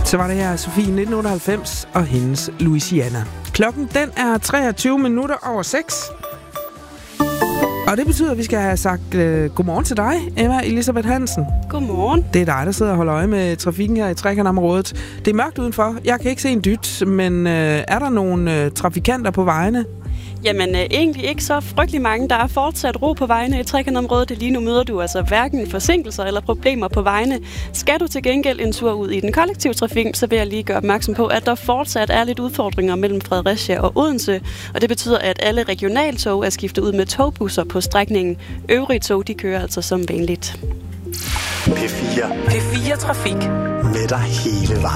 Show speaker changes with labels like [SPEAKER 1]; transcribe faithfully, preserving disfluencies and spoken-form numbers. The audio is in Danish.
[SPEAKER 1] Så var det her Sofie nitten otteoghalvfems og hendes Louisiana. Klokken den er treogtyve minutter over seks. Og det betyder, at vi skal have sagt øh, godmorgen til dig, Emma Elisabeth Hansen.
[SPEAKER 2] Godmorgen.
[SPEAKER 1] Det er dig, der sidder og holder øje med trafikken her i Trekantområdet. Det er mørkt udenfor. Jeg kan ikke se en dyt, men øh, er der nogle øh, trafikanter på vejene?
[SPEAKER 2] Jamen øh, egentlig ikke så frygtelig mange. Der er fortsat ro på vejene i Trekantområdet. Lige nu møder du altså hverken forsinkelser eller problemer på vejene. Skal du til gengæld en tur ud i den kollektive trafik, så vil jeg lige gøre opmærksom på, at der fortsat er lidt udfordringer mellem Fredericia og Odense. Og det betyder, at alle regionaltog er skiftet ud med togbusser på strækningen. Øvrige tog, de kører altså som vanligt.
[SPEAKER 3] P fire.
[SPEAKER 4] P fire Trafik.
[SPEAKER 3] Med dig hele vejen.